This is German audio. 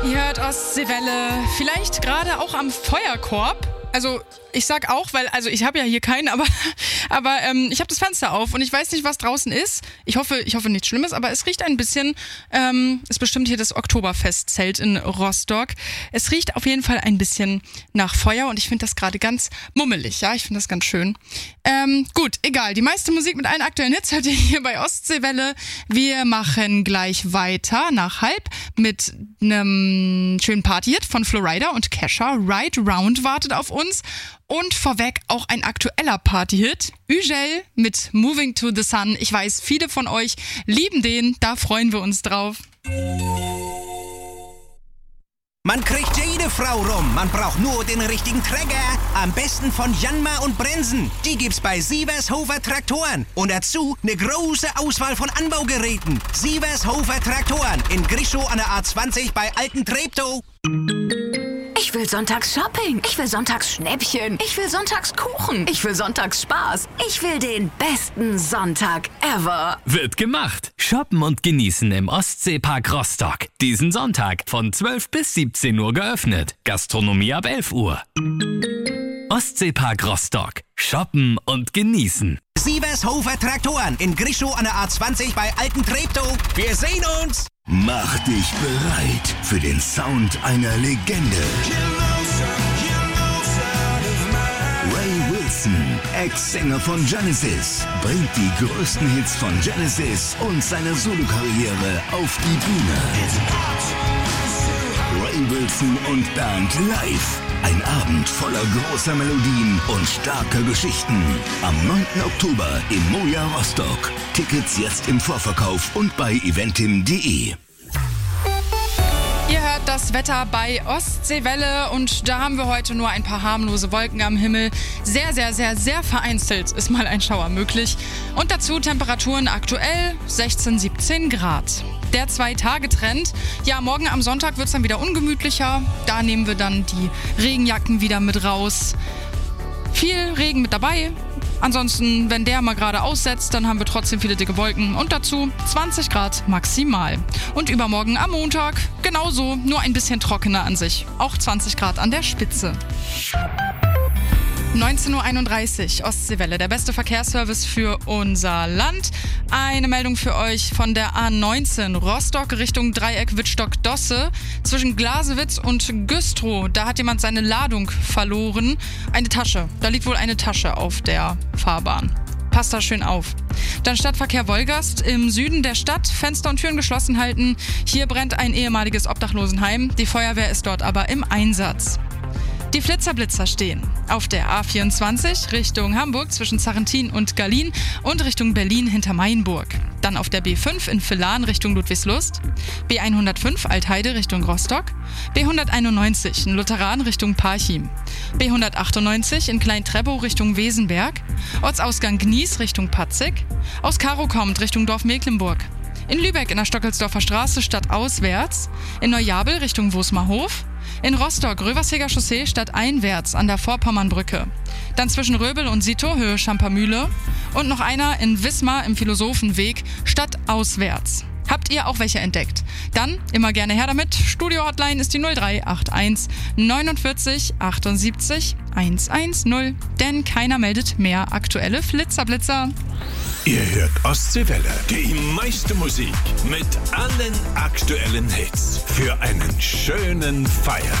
Ihr hört Ostseewelle, vielleicht gerade auch am Feuerkorb. Also ich sag auch, weil, ich habe ja hier keinen, aber ich habe das Fenster auf und ich weiß nicht, was draußen ist. Ich hoffe nichts Schlimmes, aber es riecht ein bisschen, ist bestimmt hier das Oktoberfestzelt in Rostock. Es riecht auf jeden Fall ein bisschen nach Feuer und ich finde das gerade ganz mummelig, ja, ich finde das ganz schön. Gut, egal, die meiste Musik mit allen aktuellen Hits hört ihr hier bei Ostseewelle. Wir machen gleich weiter nach halb mit einem schönen Party-Hit von Florida und Kesha. Ride Round wartet auf uns. Und vorweg auch ein aktueller Party-Hit. Ugel mit Moving to the Sun. Ich weiß, viele von euch lieben den. Da freuen wir uns drauf. Man kriegt jede Frau rum. Man braucht nur den richtigen Träger. Am besten von Janmar und Brensen. Die gibt's bei Sievershofer Traktoren. Und dazu eine große Auswahl von Anbaugeräten. Sievershofer Traktoren in Grischow an der A20 bei Alten Treptow. Ich will sonntags Shopping. Ich will sonntags Schnäppchen. Ich will sonntags Kuchen. Ich will sonntags Spaß. Ich will den besten Sonntag ever. Wird gemacht. Shoppen und genießen im Ostseepark Rostock. Diesen Sonntag von 12 bis 17 Uhr geöffnet. Gastronomie ab 11 Uhr. Ostseepark Rostock. Shoppen und genießen. Sievershofer Traktoren in Grischow an der A20 bei Alten Treptow. Wir sehen uns. Mach dich bereit für den Sound einer Legende. Ray Wilson, Ex-Sänger von Genesis, bringt die größten Hits von Genesis und seine Solokarriere auf die Bühne. Ray Wilson und Band live. Ein Abend voller großer Melodien und starker Geschichten. Am 9. Oktober im Moja Rostock. Tickets jetzt im Vorverkauf und bei eventim.de. Ihr hört das Wetter bei Ostseewelle und da haben wir heute nur ein paar harmlose Wolken am Himmel. Sehr, sehr, sehr, sehr vereinzelt ist mal ein Schauer möglich. Und dazu Temperaturen aktuell 16, 17 Grad. Der 2-Tage-Trend. Ja, morgen am Sonntag wird es dann wieder ungemütlicher. Da nehmen wir dann die Regenjacken wieder mit raus. Viel Regen mit dabei. Ansonsten, wenn der mal gerade aussetzt, dann haben wir trotzdem viele dicke Wolken. Und dazu 20 Grad maximal. Und übermorgen am Montag genauso, nur ein bisschen trockener an sich. Auch 20 Grad an der Spitze. 19.31 Uhr, Ostseewelle, der beste Verkehrsservice für unser Land. Eine Meldung für euch von der A19 Rostock Richtung Dreieck Wittstock-Dosse. Zwischen Glasewitz und Güstrow, da hat jemand seine Ladung verloren. Eine Tasche, da liegt wohl eine Tasche auf der Fahrbahn. Passt da schön auf. Dann Stadtverkehr Wolgast. Im Süden der Stadt Fenster und Türen geschlossen halten. Hier brennt ein ehemaliges Obdachlosenheim. Die Feuerwehr ist dort aber im Einsatz. Die Flitzer-Blitzer stehen auf der A24 Richtung Hamburg zwischen Zarrentin und Gallien und Richtung Berlin hinter Mainburg. Dann auf der B5 in Villan Richtung Ludwigslust, B105 Altheide Richtung Rostock, B191 in Lutheran Richtung Parchim, B198 in Klein-Treppow Richtung Wesenberg, Ortsausgang Gnies Richtung Patzig, aus Karow kommt Richtung Dorf Mecklenburg. In Lübeck in der Stockelsdorfer Straße stadtauswärts, in Neujabel Richtung Wosmerhof, in Rostock Röversheger Chaussee stadteinwärts an der Vorpommernbrücke. Dann zwischen Röbel und Sito Höhe Schampermühle und noch einer in Wismar im Philosophenweg stadtauswärts. Habt ihr auch welche entdeckt? Dann immer gerne her damit. Studio-Hotline ist die 0381 49 78 110. Denn keiner meldet mehr aktuelle Flitzerblitzer. Ihr hört Ostseewelle, die meiste Musik mit allen aktuellen Hits für einen schönen Feiertag.